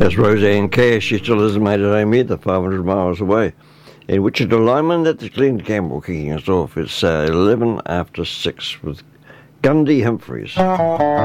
That's Roseanne Cash. She still hasn't made it home either, 500 miles away. In Wichita Lineman, that's Glenn Campbell kicking us off. It's 11 after 6 with Gundy Humphreys.